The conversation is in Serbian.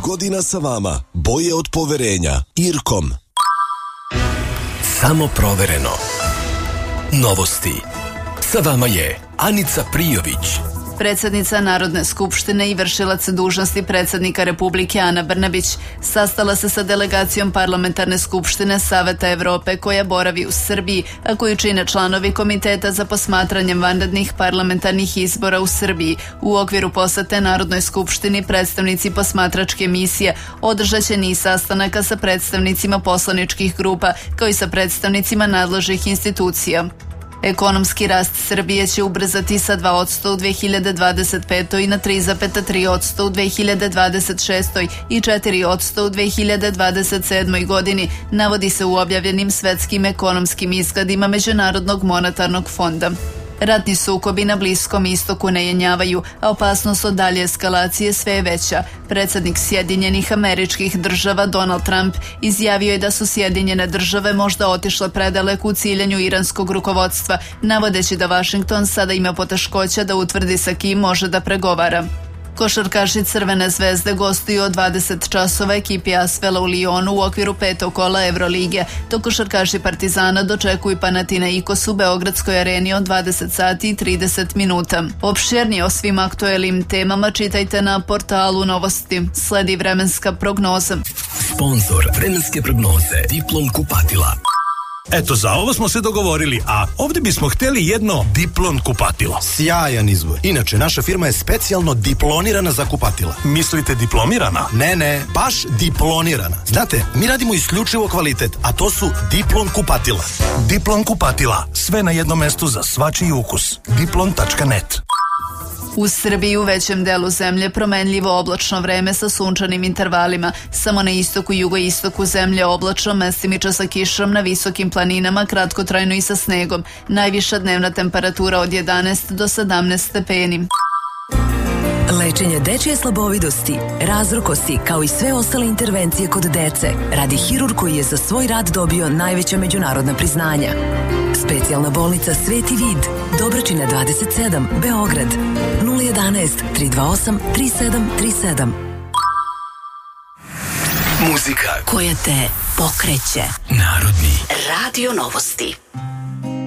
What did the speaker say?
godina sa vama, bolje od poverenja. Irkom. Samo provereno. Novosti. Sa vama je Anica Prijović. Predsjednica Narodne skupštine i vršilac dužnosti predsjednika Republike Ana Brnabić sastala se sa delegacijom Parlamentarne skupštine Saveta Evrope koja boravi u Srbiji, a koju čine članovi Komiteta za posmatranje vanrednih parlamentarnih izbora u Srbiji. U okviru posete Narodnoj skupštini predstavnici posmatračke misije održat će niz sastanaka sa predstavnicima poslaničkih grupa kao i sa predstavnicima nadležnih institucija. Ekonomski rast Srbije će ubrzati sa 2% u 2025. i na 3,3% u 2026. i 4% u 2027. godini, navodi se u objavljenim svetskim ekonomskim izgledima Međunarodnog monetarnog fonda. Ratni sukobi na Bliskom istoku ne jenjavaju, a opasnost od dalje eskalacije sve je veća. Predsjednik Sjedinjenih Američkih Država Donald Trump izjavio je da su Sjedinjene Države možda otišle predaleko u ciljanju iranskog rukovodstva, navodeći da Washington sada ima poteškoća da utvrdi sa kim može da pregovara. Košarkaši Crvene zvezde gostuju od 20 časova ekipi Asvela u Lijonu u okviru 5. kola Evrolige, dok košarkaši Partizana dočekuju Panathinaikos u Beogradskoj areni od 20 sati i 30 minuta. Opširnije o svim aktuelnim temama čitajte na portalu Novosti. Sledi vremenska prognoza. Sponzor vremenske prognoze Diplom kupatila. Eto, za ovo smo se dogovorili, a ovdje bismo htjeli jedno Diplon kupatilo. Sjajan izbor. Inače, naša firma je specijalno diplonirana za kupatila. Mislite diplomirana? Ne, baš diplonirana. Znate, mi radimo isključivo kvalitet, a to su Diplon kupatila. Diplon kupatila, sve na jednom mestu za svačiji ukus. Diplon.net. U Srbiji u većem delu zemlje promenljivo oblačno vreme sa sunčanim intervalima. Samo na istoku i jugoistoku zemlje oblačno, mestimično sa kišom, na visokim planinama kratkotrajno i sa snegom. Najviša dnevna temperatura od 11 do 17 stepeni. Lečenje dečje slabovidosti, razrukosti kao i sve ostale intervencije kod dece radi hirurg koji je za svoj rad dobio najveća međunarodna priznanja. Specijalna bolnica Sveti Vid, Dobračina 27, Beograd, 011 328 3737. Muzika koja te pokreće. Narodni Radio Novosti.